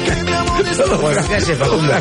Bueno, ¿qué hace Facundo?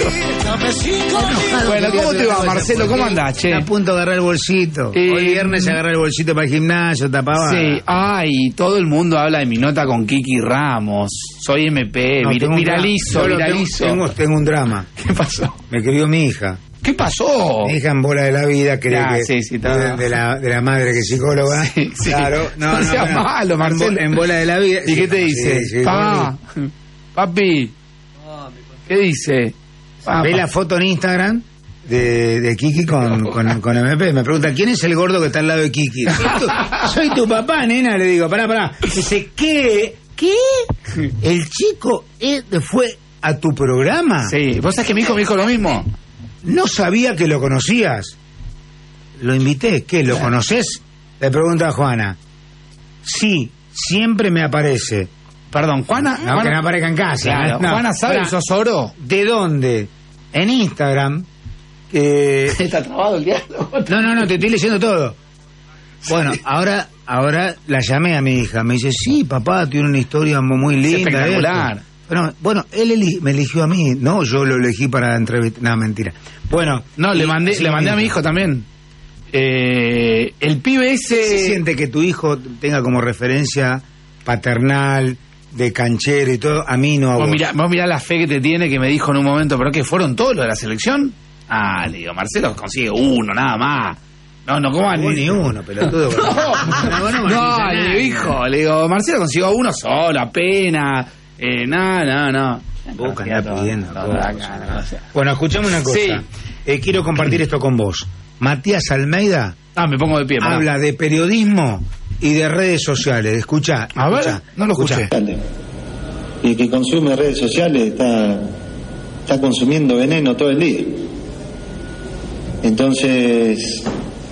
Bueno, ¿cómo te va, Marcelo? ¿Cómo andás, che? Está a punto de agarrar el bolsito. Hoy viernes agarrar el bolsito para el gimnasio, tapaba. Sí, ay, todo el mundo habla de mi nota con Kiki Ramos. Soy MP, No, viralizo. Tengo un drama. ¿Qué pasó? Me escribió mi hija. ¿Qué pasó? Mi hija en bola de la vida, cree Ah, que sí, todo. de la madre que es psicóloga. Sí. Claro, No seas malo, Marcelo. En bola de la vida. ¿Y qué te dice? Sí, Papi, ¿qué dice? Ve la foto en Instagram de Kiki con MP. Me pregunta, ¿quién es el gordo que está al lado de Kiki? Soy tu papá, nena. Le digo, pará. Dice, ¿qué? ¿El chico fue a tu programa? Sí, ¿vos sabés que mi hijo me dijo lo mismo? No sabía que lo conocías. Lo invité. ¿Qué? ¿Lo conoces? Le pregunta a Juana. Sí, siempre me aparece. Perdón, Juana. No, Juana, que no aparezca en casa. Claro, no. Juana sabe que sos oro. ¿De dónde? En Instagram. Está trabado el diálogo. No, te estoy leyendo todo. Bueno, ahora la llamé a mi hija. Me dice, sí, papá, tiene una historia muy linda. Espectacular. Bueno, él me eligió a mí, no, yo lo elegí para entrevistar. No, mentira. Bueno, no, le mandé a mi hijo también. El pibe ese. ¿Se siente que tu hijo tenga como referencia paternal, de canchero y todo? A mí no. Vos mirá la fe que te tiene, que me dijo en un momento, ¿pero qué? ¿Fueron todos los de la selección? Ah, le digo, Marcelo consigue uno, nada más. No, ¿cómo ni uno, pelotudo. No, le digo, hijo, le digo, Marcelo consiguió uno solo, apenas. No. Bueno, escuchame una cosa. Sí. Quiero compartir esto con vos. Matías Almeida. Me pongo de pie. Habla de periodismo y de redes sociales. Escuchá. A ver, no lo escuché. Y el que consume redes sociales está consumiendo veneno todo el día. Entonces,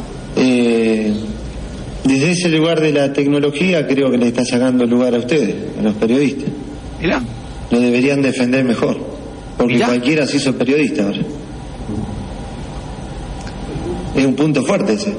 desde ese lugar de la tecnología creo que le está sacando lugar a ustedes, a los periodistas. Mirá. Lo deberían defender mejor, porque cualquiera se hizo periodista ahora. Es un punto fuerte ese.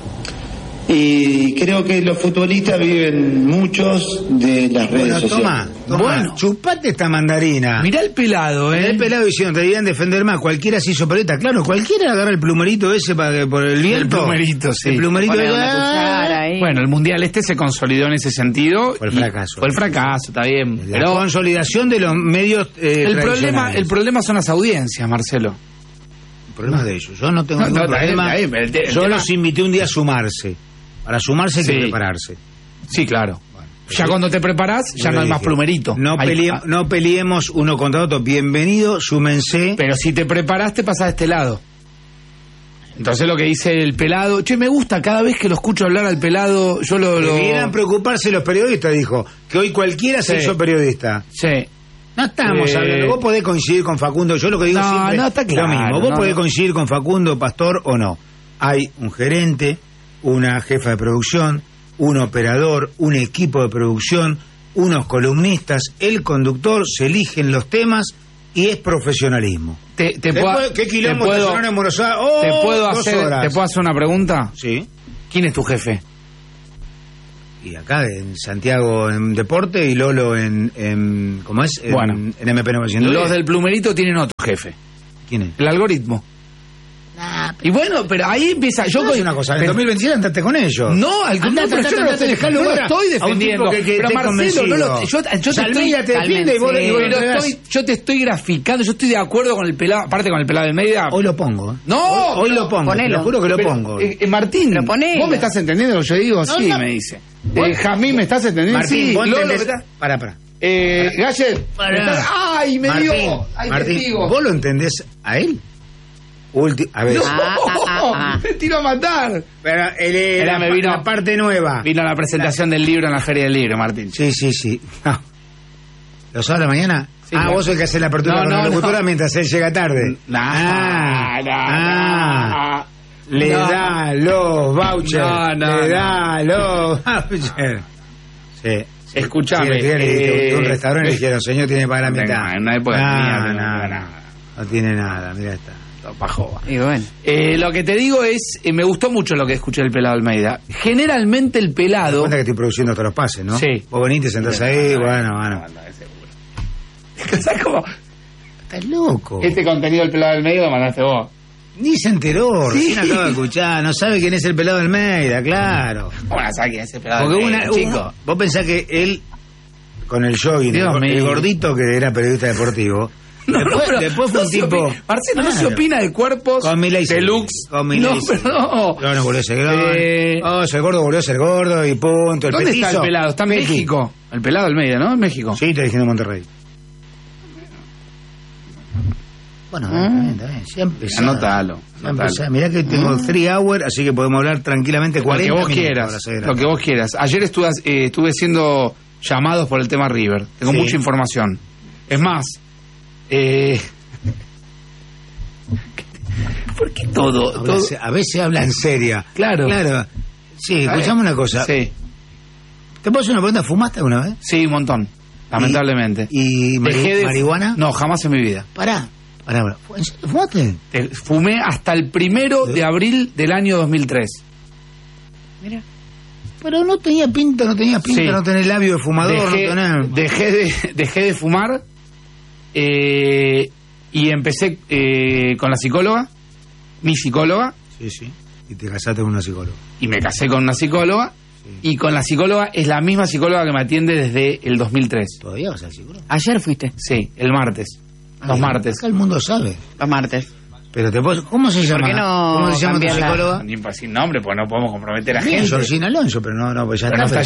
Y creo que los futbolistas viven muchos de las redes sociales. Bueno, chupate esta mandarina. Mirá el pelado, El pelado diciendo, te deberían defender más. Cualquiera se hizo periodista. Claro, cualquiera agarra el plumerito ese por el viento. El plumerito, sí. El plumerito Bueno, el mundial se consolidó en ese sentido. Fue el fracaso. Está bien. Pero consolidación de los medios el problema son las audiencias, Marcelo. El problema de ellos. Yo no tengo ningún problema. Yo los invité un día a sumarse. Para sumarse hay que prepararse. Sí, claro. Bueno, ya cuando te preparás, ya no hay más plumerito. No peleemos uno contra otro. Bienvenido, súmense. Pero si te preparaste, pasás de este lado. Entonces lo que dice el pelado... Che, me gusta, cada vez que lo escucho hablar al pelado, yo lo... Debieran preocuparse los periodistas, dijo. Que hoy cualquiera se hizo periodista. Sí. No estamos hablando. Vos podés coincidir con Facundo. Yo lo que digo siempre está claro, lo mismo. Vos podés coincidir con Facundo, Pastor, o no. Hay un gerente, una jefa de producción, un operador, un equipo de producción, unos columnistas, el conductor, se eligen los temas y es profesionalismo. ¿Qué quilombo en Buenos Aires? ¿Te puedo hacer una pregunta? Sí. ¿Quién es tu jefe? Y acá en Santiago en Deporte y Lolo en ¿cómo es? En MP910. Los del plumerito tienen otro jefe. ¿Quién es? El algoritmo. Y bueno, pero ahí empieza. Yo no, una cosa, en 2027 andate con ellos. No, al contrario, yo no lo estoy defendiendo. Pero Marcelo, yo te defiende y vos yo te estoy graficando, yo estoy de acuerdo con el pelado, aparte con el pelado de media. Hoy lo pongo. No, hoy lo pongo. Te lo juro que lo pongo. Martín, ¿vos me estás entendiendo lo que yo digo? Sí, me dice. Jazmín, ¿me estás entendiendo? Martín, vos entendés. Para. Gallet. Ay, me dio. Martín, ¿vos lo entendés a él? A ver. Me tiro a matar. Pero vino la parte nueva. Vino la presentación del libro en la Feria del Libro, Martín. Sí. No. ¿Los sábados de la mañana? Sí, vos sos el que hace la apertura con la locutora mientras él llega tarde. Le da los vouchers. Le da los vouchers. Sí. Escuchame. Un restaurante y le dijeron, señor, tiene para la mitad. En una época no tiene nada, mira esta. Pajoba. Lo que te digo es, me gustó mucho lo que escuché del pelado Almeida. Generalmente el pelado... Me cuenta que estoy produciendo todos los pases, ¿no? Sí. Vos venís, te sentás ahí, bueno. ¿Sabes cómo? Estás loco. Este contenido del pelado del medio lo mandaste vos. Ni se enteró, recién acaba de escuchar, no sabe quién es el pelado del Almeida, claro. ¿Cómo no sabe quién es el pelado del Almeida, chico? Vos pensás que él, con el jogging, el gordito que era periodista deportivo, después fue un tipo... Marcelo, no se opina de cuerpos deluxe. No, no volvió a ser gordo. El gordo volvió a ser gordo y punto. ¿Dónde está el pelado? Está en México. El pelado del medio, ¿no? En México. Sí, está diciendo Monterrey. Bueno, está bien. Siempre Anótalo. Mirá que tengo 3 hours, así que podemos hablar tranquilamente 40 minutos. Lo que vos quieras. Ayer estuve haciendo llamados por el tema River. Tengo mucha información. Es más, ¿por qué todo? A veces habla en serio. Claro. Sí, escuchame una cosa. Sí. ¿Te puedo hacer una pregunta? ¿Fumaste alguna vez? Sí, un montón. Lamentablemente. ¿Y marihuana? No, jamás en mi vida. Pará. ¿Fumaste? Fumé hasta el 1 de abril del año 2003. Mira. Pero no tenía pinta, no tenés labio de fumador. Dejé de fumar y empecé con la psicóloga, mi psicóloga. Sí. Y te casaste con una psicóloga. Y me casé con una psicóloga. Sí. Y con la psicóloga es la misma psicóloga que me atiende desde el 2003. ¿Todavía vas al psicólogo? ¿Ayer fuiste? Sí, el martes. Los martes. Acá el mundo sabe. Los martes. Pero ¿cómo se llama? ¿Por qué no? ¿Cómo se llama tu psicóloga? Ni sin nombre, porque no podemos comprometer a gente. Georgina Alonso, pero no, pues ya está